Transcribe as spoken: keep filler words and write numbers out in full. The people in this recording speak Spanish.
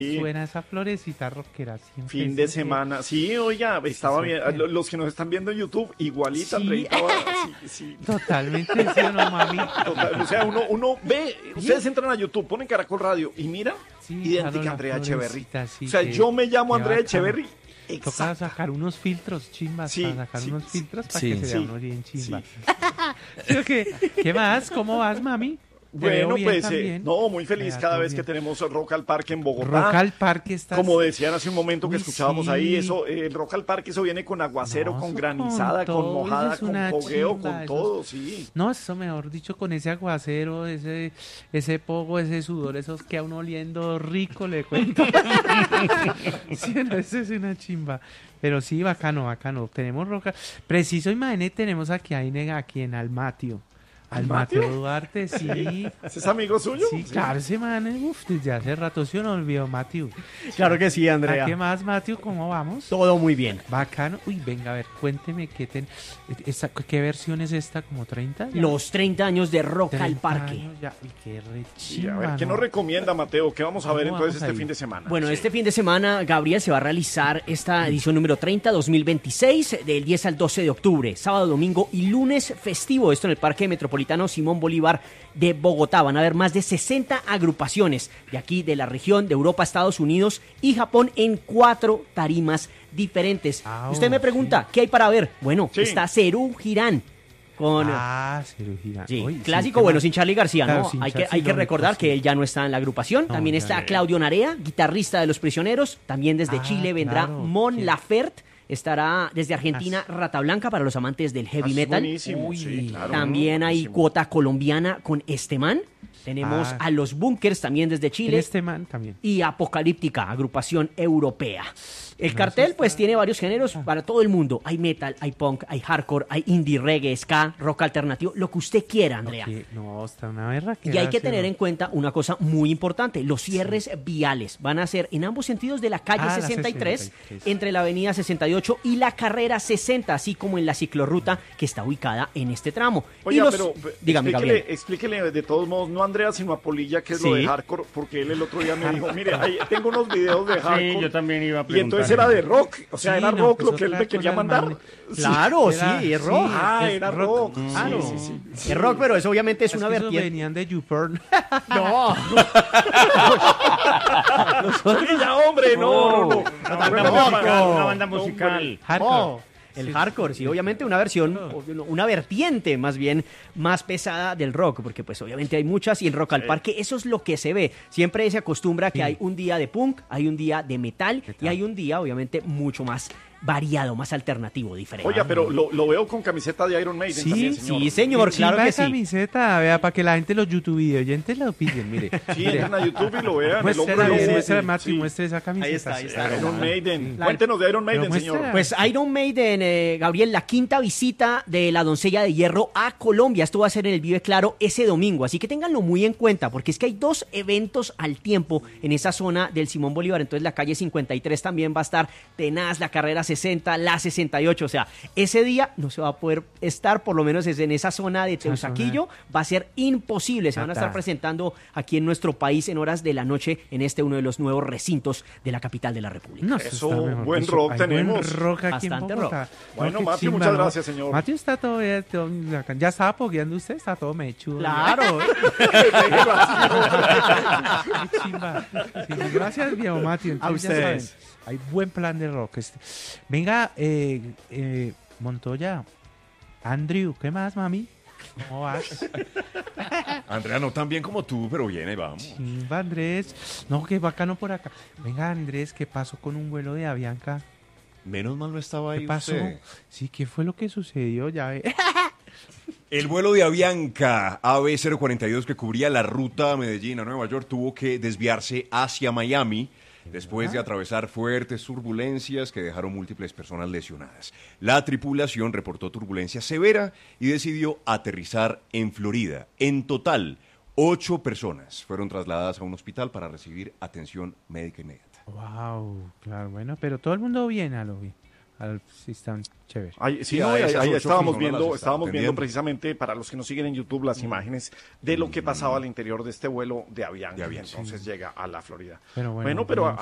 Suena esa florecita rockera siempre. Fin de semana. Sí, oiga, estaba bien. Los que nos están viendo en YouTube, igualita, Sí. Andreita. va- Sí, sí. Totalmente, ¿sí o no, mami? Total, o sea, uno, uno ve, ustedes entran a YouTube, ponen Caracol Radio y mira, Sí, idéntica claro, a la Andrea Echeverry. florecita, sí, o sea, que- yo me llamo qué Andrea bacano. Echeverry. Toca Exacto. sacar unos filtros chimbas, Sí, para sacar sí, unos sí. filtros para Sí. que se vea Sí, uno bien chimba. sí. ¿Sí o qué? ¿Qué más? ¿Cómo vas, mami? Te veo Bueno, bien pues, eh, también. no, muy feliz Vea, cada todo vez que bien. tenemos Rock al Parque en Bogotá. Rock al Parque está. Como decían hace un momento que Uy, escuchábamos sí. ahí, eso, eh, el Rock al Parque, eso viene con aguacero, No, con eso granizada, con con, todo, mojada, eso es con una fogueo, chimba, con eso todo, sí. No, eso mejor dicho, con ese aguacero, ese, ese pogo, ese sudor, esos que a uno oliendo rico, le cuento. Sí, no, eso es una chimba. Pero sí, bacano, bacano. Tenemos roca. Preciso, imagínate, tenemos aquí, ahí, nega, aquí en Almatio. Almatio ¿Almatio? Duarte, sí. ¿Ese es amigo suyo? Sí, claro, ese man, uf, desde hace rato se nos olvidó, Matthew. Claro que sí, Andrea. ¿A qué más, Matthew? ¿Cómo vamos? Todo muy bien. Bacano. Uy, venga, a ver, cuénteme qué ten... esta- ¿qué versión es esta? ¿Como treinta? ya? Los treinta años de Rock al treinta Parque. años ya. Uy, qué re Sí, a ver, chimba, ¿qué ¿no? nos recomienda, Mateo? ¿Qué vamos a ver ¿Cómo entonces vamos este ahí? fin de semana? Bueno, Sí. este fin de semana, Gabriel, se va a realizar esta edición número treinta, dos mil veintiséis, del diez al doce de octubre, sábado, domingo y lunes festivo. Esto en el Parque Metropolitano Simón Bolívar de Bogotá. Van a haber más de sesenta agrupaciones de aquí, de la región, de Europa, Estados Unidos y Japón, en cuatro tarimas diferentes. Ah, Usted me sí. pregunta, ¿qué hay para ver? Bueno, Sí. está Cerú Girán. Con, Ah, cirugía. Sí, Uy, clásico, qué bueno, mal. sin Charly García, Claro, ¿no? sin Hay que, Charly, hay que lógico, recordar sí. que él ya no está en la agrupación. No, También ya está no. Claudio Narea, guitarrista de Los Prisioneros. También desde Ah, Chile vendrá claro, Mon sí. Laferte. Estará desde Argentina Rata Blanca para los amantes del Ah, heavy es metal. buenísimo, Uy, sí, claro. También hay buenísimo. cuota colombiana con Esteman. Tenemos Ah. a Los Bunkers también desde En Chile. este man también. Y Apocalíptica, agrupación europea. El No, cartel eso pues está- tiene varios géneros Ah. para todo el mundo. Hay metal, hay punk, hay hardcore, hay indie, reggae, ska, rock alternativo, lo que usted quiera, Andrea. Ok, no, está una berra que Y hay que hace, tener ¿no? en cuenta una cosa muy importante. Los cierres viales van a ser en ambos sentidos de la calle Ah, la sesenta y tres, sesenta y tres. entre la avenida sesenta y ocho y la carrera sesenta, así como en la ciclorruta que está ubicada en este tramo. y Oiga, los... pero Dígame, explíquele, Gabriel. explíquele de todos modos, no a Andrea, sino a Polilla, que es lo Sí. de hardcore, porque él el otro día me dijo, mire, ahí tengo unos videos de hardcore. Sí, yo también iba a Y preguntar. entonces era de rock, o sea, Sí, era no, rock pues lo que él otra me quería cosa, mandar. hermano. Claro, Era- sí, es rock. Ah, es era rock. Claro. Sí, sí, sí. Es rock, pero eso obviamente es Es una que esos vertiente. venían de YouPorn. No, Oye, ya, hombre, no, no, no. Una banda Bueno, musical, no, una banda no, musical. Hardcore. Oh, el hardcore, sí, obviamente una versión, una vertiente más bien más pesada del rock, porque pues obviamente hay muchas y el Rock al Parque, eso es lo que se ve. Siempre se acostumbra que Sí. hay un día de punk, hay un día de metal, Metal. y hay un día obviamente mucho más variado, más alternativo, diferente. Oiga, pero lo, lo veo con camiseta de Iron Maiden Sí, también, señor. sí, señor, Qué claro chimba que esa sí. camiseta, vea, para que la gente, los YouTube video oyentes lo pillen, mire. Sí, Mire. entren a YouTube y lo vean. El Muéstrela hombre bien, lobo. muéstrela, Sí, Mati, sí. muestre esa camiseta. Ahí está, ahí está. Iron Maiden. Sí. Cuéntenos de Iron Maiden, Pero señor. muéstrala. Pues Iron Maiden, eh, Gabriel, la quinta visita de la Doncella de Hierro a Colombia. Esto va a ser en el Vive Claro ese domingo, así que ténganlo muy en cuenta, porque es que hay dos eventos al tiempo en esa zona del Simón Bolívar. Entonces la calle cincuenta y tres también va a estar tenaz, la carrera sesenta, la sesenta y ocho. O sea, ese día no se va a poder estar, por lo menos es en esa zona de Esa Teusaquillo. Va a ser imposible. Se van a estar Fatal. presentando aquí en nuestro país en horas de la noche en este uno de los nuevos recintos de la capital de la República. No, Eso, está mejor buen dicho, rock hay tenemos. Buen rock aquí Bastante en Bogotá. rock. Bueno, qué Matthew, chimba, muchas ¿no? gracias, señor. Matthew está todo, bien, todo- ya estaba pogueando usted, está todo mechudo. Claro. Qué chimba. Sí, gracias, viejo Matthew. Entonces, ya ustedes. saben, hay buen plan de rock. Este. Venga, eh, eh, Montoya, Andrew, ¿qué más, mami? ¿Cómo vas? Andrea, no tan bien como tú, pero bien, ahí vamos. Chimba, Andrés. No, qué bacano por acá. Venga, Andrés, ¿qué pasó con un vuelo de Avianca? Menos mal no estaba ahí ¿Qué pasó? usted. Sí, ¿qué fue lo que sucedió? Ya ve. El vuelo de Avianca A B cero cuarenta y dos que cubría la ruta Medellín a Nueva York tuvo que desviarse hacia Miami después de atravesar fuertes turbulencias que dejaron múltiples personas lesionadas. La tripulación reportó turbulencia severa y decidió aterrizar en Florida. En total, ocho personas fueron trasladadas a un hospital para recibir atención médica inmediata. Wow, claro, bueno, pero todo el mundo bien a lo bien. al, sí están chéveres. Ahí, sí, Sí, no, a ahí, esas ahí ocho estábamos personas viendo, las están estábamos viendo atendiendo. precisamente, para los que nos siguen en YouTube, las imágenes de lo que pasaba al interior de este vuelo de Avianca. De Avianca. Entonces llega a la Florida. Pero bueno, bueno, pero bien